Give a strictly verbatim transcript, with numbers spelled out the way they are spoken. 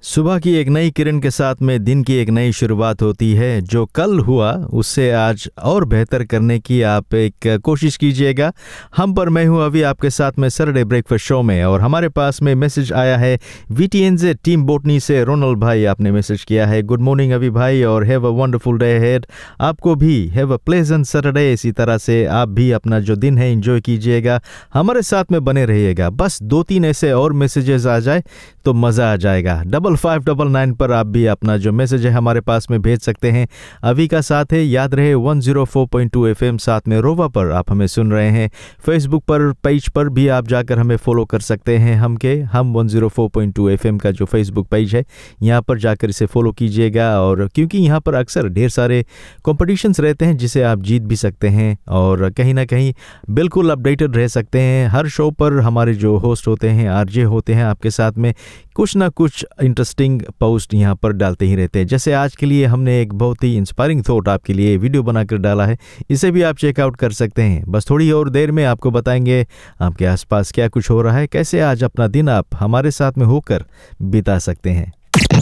सुबह की एक नई किरण के साथ में दिन की एक नई शुरुआत होती है। जो कल हुआ उससे आज और बेहतर करने की आप एक कोशिश कीजिएगा। हम पर मैं हूं अभी आपके साथ में सैटरडे ब्रेकफास्ट शो में, और हमारे पास में मैसेज आया है वीटीएनजे टीम बोटनी से। रोनल भाई आपने मैसेज किया है, गुड मॉर्निंग अभी भाई और have a wonderful day ahead. आपको भी हैव अ प्लेजेंट सैटरडे। इसी तरह से आप भी अपना जो दिन है एंजॉय कीजिएगा, हमारे साथ में बने रहिएगा। बस दो तीन ऐसे और मैसेजेस आ जाए तो मज़ा आ जाएगा। डबल फाइव डबल नाइन पर आप भी अपना जो मैसेज है हमारे पास में भेज सकते हैं। अभी का साथ है, याद रहे one zero four point two FM, साथ में रोवा पर आप हमें सुन रहे हैं। फेसबुक पर पेज पर भी आप जाकर हमें फॉलो कर सकते हैं। हम के हम one zero four point two FM का जो फेसबुक पेज है, यहाँ पर जाकर इसे फॉलो कीजिएगा। और क्योंकि यहाँ पर अक्सर ढेर सारे कॉम्पिटिशन्स रहते हैं जिसे आप जीत भी सकते हैं और कहीं ना कहीं बिल्कुल अपडेटेड रह सकते हैं। हर शो पर हमारे जो होस्ट होते हैं, आरजे होते हैं, आपके साथ में कुछ ना कुछ इंटरेस्टिंग पोस्ट यहाँ पर डालते ही रहते हैं। जैसे आज के लिए हमने एक बहुत ही इंस्पायरिंग थॉट आपके लिए वीडियो बनाकर डाला है, इसे भी आप चेकआउट कर सकते हैं। बस थोड़ी और देर में आपको बताएंगे आपके आसपास क्या कुछ हो रहा है, कैसे आज अपना दिन आप हमारे साथ में होकर बिता सकते हैं।